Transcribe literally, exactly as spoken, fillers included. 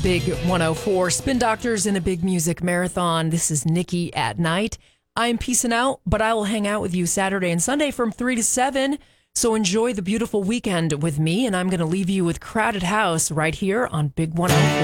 Big one oh four. Spin Doctors in a Big Music Marathon. This is Nikki at Night. I'm peacing out, but I will hang out with you Saturday and Sunday from three to seven. So enjoy the beautiful weekend with me, and I'm going to leave you with Crowded House right here on Big one oh four.